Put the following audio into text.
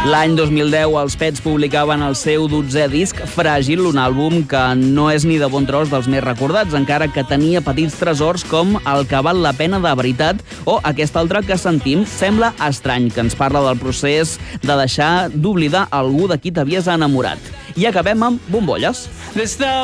L'any 2010 els Pets publicaven el seu 12è disc, Fràgil, un àlbum que no és ni de bon tros dels més recordats, encara que tenia petits tresors com El que val la pena de veritat o aquest altre que sentim, Sembla estrany, que ens parla del procés de deixar d'oblidar algú de qui t'havies enamorat. I acabem amb Bombolles.